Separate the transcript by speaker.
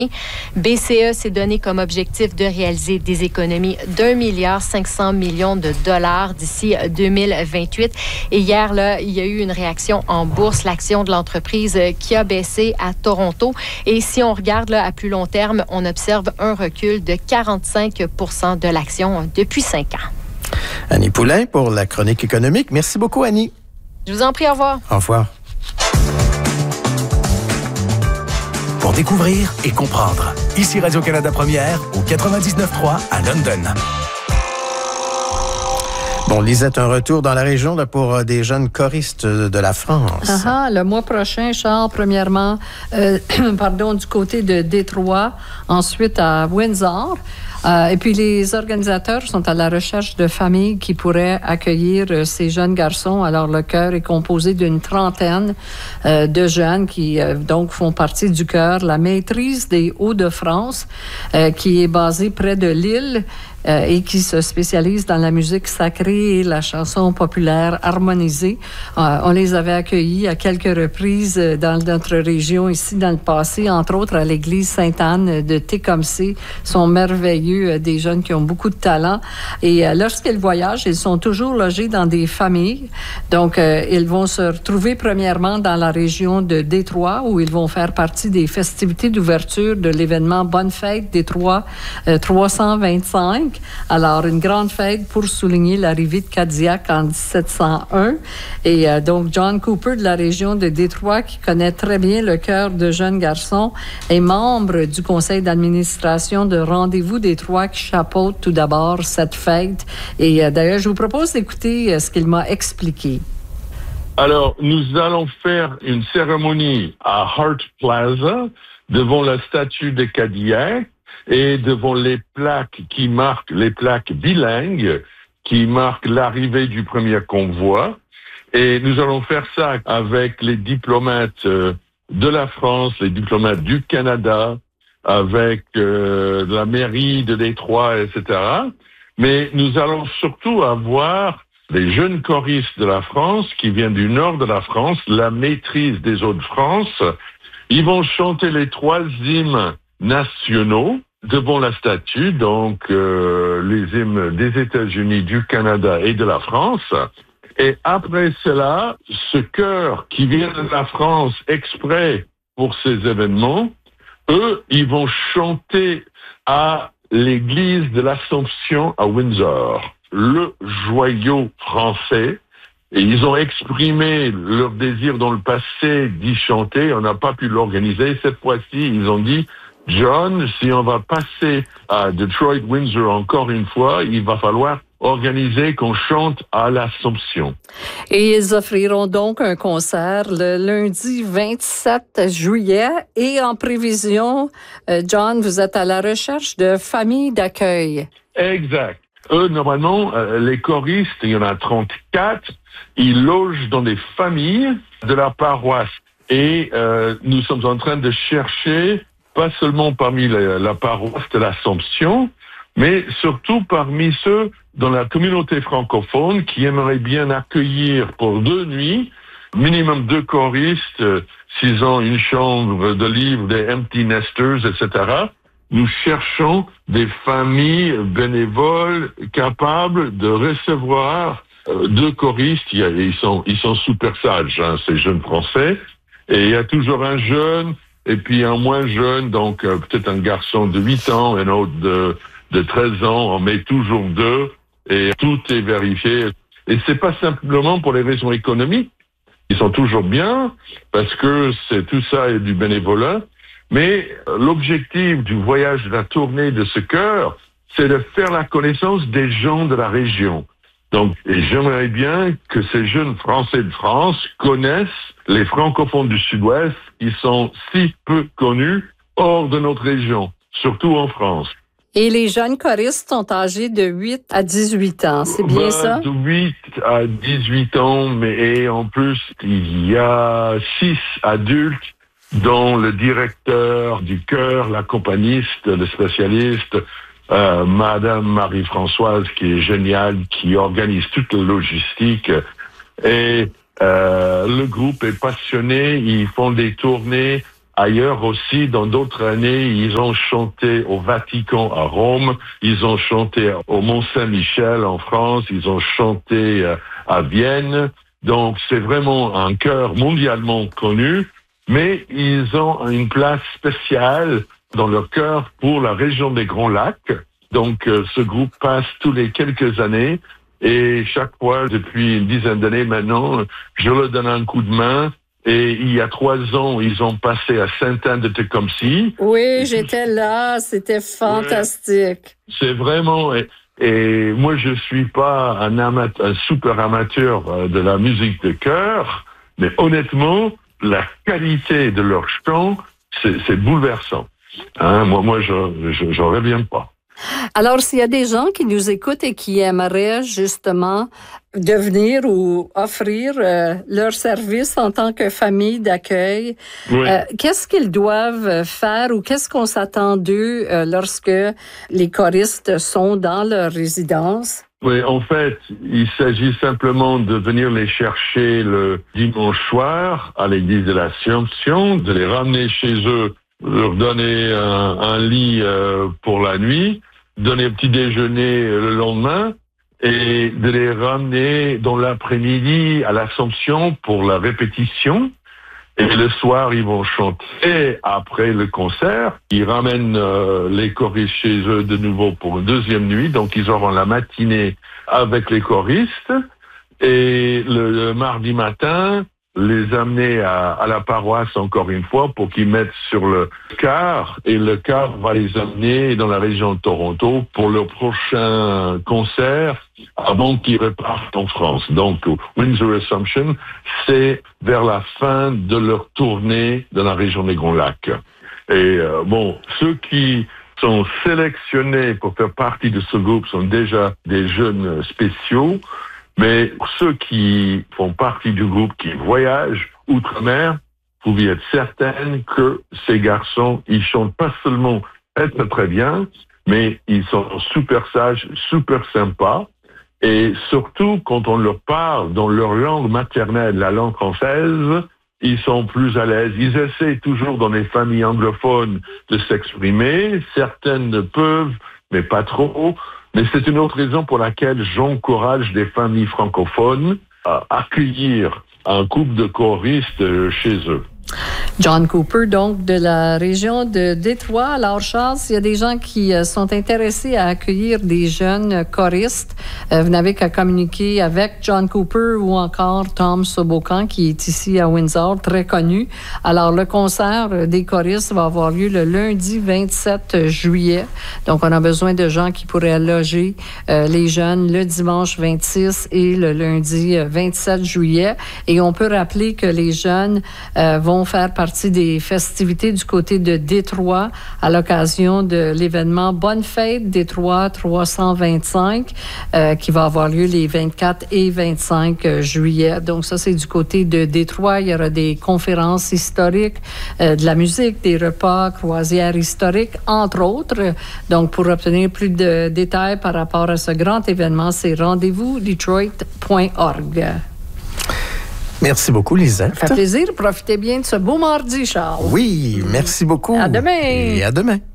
Speaker 1: BCE s'est donné comme objectif de réaliser des économies d'1,5 milliard d'ici 2028. Et hier, là, il y a eu une réaction en bourse, l'action de l'entreprise qui a baissé à Toronto. Et si on regarde là, à plus long terme, on observe un recul de 45 % de l'action depuis 5 ans.
Speaker 2: Annie Poulain pour la chronique économique. Merci beaucoup, Annie.
Speaker 1: Je vous en prie, au revoir.
Speaker 2: Au revoir.
Speaker 3: Pour découvrir et comprendre. Ici Radio-Canada Première, au 99.3 à London.
Speaker 2: Bon, Lisette, un retour dans la région là, pour des jeunes choristes de la France.
Speaker 4: Le mois prochain, Charles, premièrement, du côté de Détroit, ensuite à Windsor. Et puis, les organisateurs sont à la recherche de familles qui pourraient accueillir ces jeunes garçons. Alors, le chœur est composé d'une trentaine de jeunes qui, donc, font partie du chœur La Maîtrise des Hauts-de-France, qui est basé près de Lille et qui se spécialise dans la musique sacrée et la chanson populaire harmonisée. On les avait accueillis à quelques reprises dans notre région ici dans le passé, entre autres à l'église Sainte-Anne de Tecumseh. Ils sont merveilleux, des jeunes qui ont beaucoup de talent. Et lorsqu'ils voyagent, ils sont toujours logés dans des familles. Donc, ils vont se retrouver premièrement dans la région de Détroit, où ils vont faire partie des festivités d'ouverture de l'événement Bonne Fête Détroit 325. Alors, une grande fête pour souligner l'arrivée de Cadillac en 1701. Et donc, John Cooper de la région de Détroit, qui connaît très bien le cœur de jeunes garçons, est membre du conseil d'administration de Rendez-vous Détroit, qui chapeaute tout d'abord cette fête. Et d'ailleurs, je vous propose d'écouter ce qu'il m'a expliqué.
Speaker 5: Alors, nous allons faire une cérémonie à Hart Plaza devant la statue de Cadillac et devant les plaques qui marquent, les plaques bilingues qui marquent l'arrivée du premier convoi. Et nous allons faire ça avec les diplomates de la France, les diplomates du Canada, avec la mairie de Détroit, etc. Mais nous allons surtout avoir les jeunes choristes de la France qui viennent du nord de la France, la Maîtrise des Hauts-de-France. Ils vont chanter les 3 hymnes nationaux devant la statue, donc les hymnes des États-Unis, du Canada et de la France. Et après cela, ce chœur qui vient de la France exprès pour ces événements, eux, ils vont chanter à l'église de l'Assomption à Windsor, le joyau français. Et ils ont exprimé leur désir dans le passé d'y chanter. On n'a pas pu l'organiser. Cette fois-ci, ils ont dit, John, si on va passer à Detroit, Windsor encore une fois, il va falloir organiser qu'on chante à l'Assomption.
Speaker 4: Et ils offriront donc un concert le lundi 27 juillet. Et en prévision, John, vous êtes à la recherche de familles d'accueil.
Speaker 5: Exact. Eux, normalement, les choristes, il y en a 34, ils logent dans des familles de la paroisse. Et nous sommes en train de chercher, pas seulement parmi la paroisse de l'Assomption, mais surtout parmi ceux dans la communauté francophone qui aimeraient bien accueillir pour 2 nuits, minimum 2 choristes, s'ils ont une chambre de libre, des empty nesters, etc. Nous cherchons des familles bénévoles capables de recevoir 2 choristes. Ils sont super sages, hein, ces jeunes Français. Et il y a toujours un jeune et puis un moins jeune, donc peut-être un garçon de 8 ans, un autre de 13 ans. On met toujours 2 et tout est vérifié. Et c'est pas simplement pour les raisons économiques. Ils sont toujours bien parce que tout ça est du bénévolat. Mais l'objectif du voyage de la tournée de ce chœur, c'est de faire la connaissance des gens de la région. Donc, et j'aimerais bien que ces jeunes Français de France connaissent les francophones du Sud-Ouest qui sont si peu connus hors de notre région, surtout en France.
Speaker 4: Et les jeunes choristes sont âgés de 8 à 18 ans, c'est bien ça?
Speaker 5: De 8 à 18 ans, mais en plus, il y a 6 adultes dont le directeur du chœur, l'accompagniste, le spécialiste, Madame Marie-Françoise, qui est géniale, qui organise toute la logistique. Et le groupe est passionné, ils font des tournées ailleurs aussi, dans d'autres années, ils ont chanté au Vatican à Rome, ils ont chanté au Mont-Saint-Michel en France, ils ont chanté à Vienne. Donc c'est vraiment un chœur mondialement connu, mais ils ont une place spéciale dans leur cœur pour la région des Grands Lacs. Donc ce groupe passe tous les quelques années et chaque fois, depuis une dizaine d'années maintenant, je leur donne un coup de main. Et il y a 3 ans, ils ont passé à Sainte-Anne-de-Tecumseh.
Speaker 4: Oui, j'étais là, c'était fantastique.
Speaker 5: Ouais, c'est vraiment... Et moi, je suis pas un super amateur de la musique de chœur, mais honnêtement, la qualité de leur chant, c'est bouleversant. Hein, moi, j'en reviens pas.
Speaker 4: Alors, s'il y a des gens qui nous écoutent et qui aimeraient justement devenir ou offrir leur service en tant que famille d'accueil, oui. Qu'est-ce qu'ils doivent faire ou qu'est-ce qu'on s'attend d'eux lorsque les choristes sont dans leur résidence?
Speaker 5: Oui, en fait, il s'agit simplement de venir les chercher le dimanche soir à l'église de l'Assomption, de les ramener chez eux, leur donner un lit pour la nuit, donner un petit déjeuner le lendemain et de les ramener dans l'après-midi à l'Assomption pour la répétition. Et le soir, ils vont chanter après le concert. Ils ramènent les choristes chez eux de nouveau pour une deuxième nuit. Donc, ils auront la matinée avec les choristes. Et le mardi matin, les amener à la paroisse encore une fois pour qu'ils mettent sur le car. Et le car va les amener dans la région de Toronto pour leur prochain concert avant qu'ils repartent en France. Donc, Windsor Assumption, c'est vers la fin de leur tournée dans la région des Grands Lacs. Et ceux qui sont sélectionnés pour faire partie de ce groupe sont déjà des jeunes spéciaux. Mais pour ceux qui font partie du groupe qui voyagent outre-mer, vous pouvez être certaine que ces garçons, ils chantent pas seulement très bien, mais ils sont super sages, super sympas. Et surtout, quand on leur parle dans leur langue maternelle, la langue française, ils sont plus à l'aise. Ils essaient toujours dans les familles anglophones de s'exprimer. Certaines peuvent, mais pas trop. Mais c'est une autre raison pour laquelle j'encourage des familles francophones à accueillir un couple de choristes chez eux.
Speaker 4: John Cooper, donc, de la région de Détroit. Alors, Charles, s'il y a des gens qui sont intéressés à accueillir des jeunes choristes, vous n'avez qu'à communiquer avec John Cooper ou encore Tom Sobocan, qui est ici à Windsor, très connu. Alors, le concert des choristes va avoir lieu le lundi 27 juillet. Donc, on a besoin de gens qui pourraient loger les jeunes le dimanche 26 et le lundi 27 juillet. Et on peut rappeler que les jeunes vont faire partie des festivités du côté de Détroit à l'occasion de l'événement Bonne Fête Détroit 325 qui va avoir lieu les 24 et 25 juillet. Donc ça, c'est du côté de Détroit. Il y aura des conférences historiques, de la musique, des repas, croisières historiques, entre autres. Donc pour obtenir plus de détails par rapport à ce grand événement, c'est rendez-vous-detroit.org.
Speaker 2: Merci beaucoup, Lisette.
Speaker 4: Ça fait plaisir. Profitez bien de ce beau mardi, Charles.
Speaker 2: Oui, merci beaucoup.
Speaker 4: À demain.
Speaker 2: Et à demain.